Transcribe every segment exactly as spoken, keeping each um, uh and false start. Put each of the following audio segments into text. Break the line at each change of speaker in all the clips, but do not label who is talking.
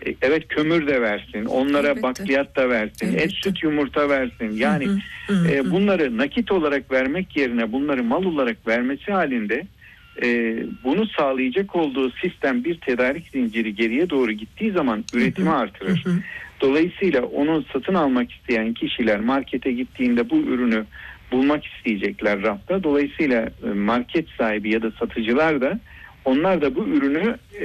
E, evet, kömür de versin, onlara
Elbette.
bakliyat da versin,
Elbette.
et, süt, yumurta versin. Yani
Hı hı, hı hı.
e, bunları nakit olarak vermek yerine bunları mal olarak vermesi halinde e, bunu sağlayacak olduğu sistem, bir tedarik zinciri geriye doğru gittiği zaman üretimi
Hı hı,
artırır.
hı hı.
Dolayısıyla onu satın almak isteyen kişiler markete gittiğinde bu ürünü bulmak isteyecekler rafta. Dolayısıyla market sahibi ya da satıcılar da, onlar da bu ürünü e,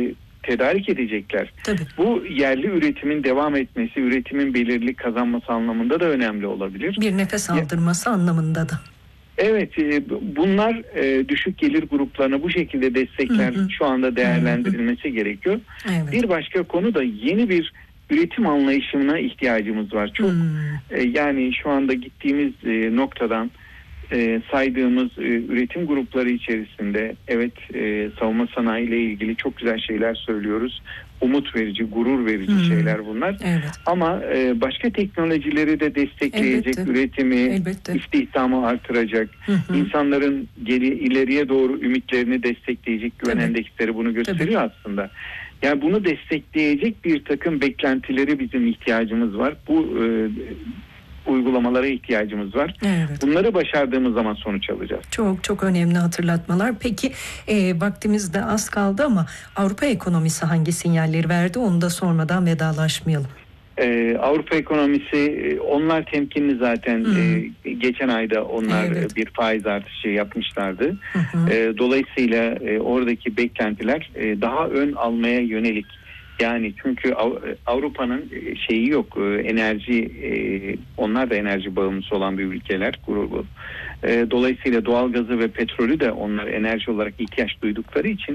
tedarik edecekler.
Tabii.
Bu yerli üretimin devam etmesi, üretimin belirli kazanması anlamında da önemli olabilir.
Bir nefes aldırması ya, anlamında da.
Evet, e, bunlar e, düşük gelir gruplarına bu şekilde destekler hı hı. şu anda değerlendirilmesi hı hı. gerekiyor. Evet. Bir başka konu da yeni bir üretim anlayışına ihtiyacımız var. Çok hmm. e, yani şu anda gittiğimiz e, noktadan e, saydığımız e, üretim grupları içerisinde evet e, savunma sanayi ile ilgili çok güzel şeyler söylüyoruz. Umut verici, gurur verici hmm. şeyler bunlar. Evet. Ama e, başka teknolojileri de destekleyecek, elbette. Üretimi, elbette. İstihdamı artıracak, hı hı. insanların geri ileriye doğru ümitlerini destekleyecek, güven endeksleri bunu gösteriyor Tabii. aslında. Yani bunu destekleyecek bir takım beklentileri bizim ihtiyacımız var. Bu e, uygulamalara ihtiyacımız var. Evet. Bunları başardığımız zaman sonuç alacağız.
Çok çok önemli hatırlatmalar. Peki e, vaktimiz de az kaldı ama Avrupa ekonomisi hangi sinyalleri verdi? Onu da sormadan vedalaşmayalım.
Ee, Avrupa ekonomisi, onlar temkinli zaten. Ee, geçen ayda onlar evet. bir faiz artışı yapmışlardı. Hı hı. Ee, dolayısıyla e, oradaki beklentiler e, daha ön almaya yönelik. Yani çünkü Avrupa'nın şeyi yok, enerji, onlar da enerji bağımlısı olan bir ülkeler grubu. Dolayısıyla doğalgazı ve petrolü de onlar enerji olarak ihtiyaç duydukları için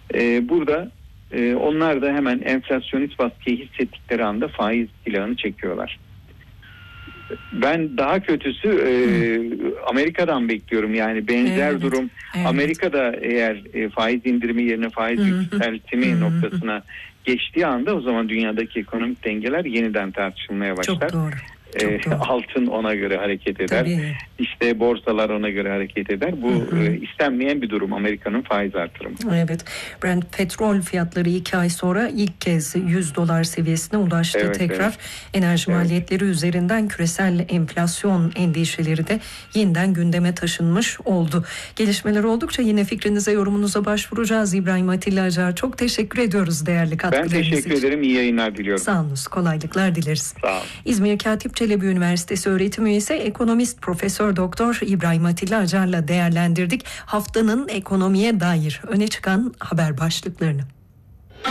burada onlar da hemen enflasyonist baskıyı hissettikleri anda faiz silahını çekiyorlar. Ben daha kötüsü e, Amerika'dan bekliyorum, yani benzer evet, durum. Evet. Amerika'da eğer e, faiz indirimi yerine faiz yükseltimi noktasına geçtiği anda, o zaman dünyadaki ekonomik dengeler yeniden tartışılmaya başlar.
Çok doğru. Çok
e, altın ona göre hareket eder. Tabii. İşte borsalar ona göre hareket eder. Bu hı hı. E, istenmeyen bir durum, Amerika'nın faiz artırımı.
Evet. Brent petrol fiyatları iki ay sonra ilk kez yüz dolar seviyesine ulaştı. Evet, tekrar evet. enerji evet. maliyetleri üzerinden küresel enflasyon endişeleri de yeniden gündeme taşınmış oldu. Gelişmeler oldukça yine fikrinize, yorumunuza başvuracağız. İbrahim Atilla Acar, çok teşekkür ediyoruz değerli katkılarınız için.
Ben teşekkür için. ederim. İyi yayınlar diliyorum.
Sağ olun. Kolaylıklar dileriz.
Sağ olun.
İzmir Katip Çelebi Üniversitesi öğretim üyesi ekonomist Profesör Doktor İbrahim Atilla Acar'la değerlendirdik haftanın ekonomiye dair öne çıkan haber başlıklarını.